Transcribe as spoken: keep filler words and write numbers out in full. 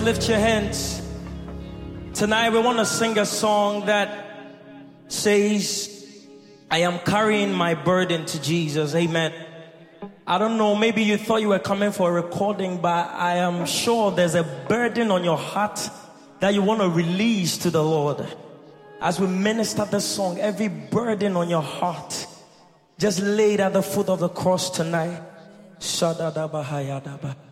Lift your hands. Tonight we want to sing a song that says, I am carrying my burden to Jesus. Amen. I don't know, maybe you thought you were coming for a recording, but I am sure there's a burden on your heart that you want to release to the Lord. As we minister this song, every burden on your heart, just lay it at the foot of the cross tonight. Shadadabahayadaba.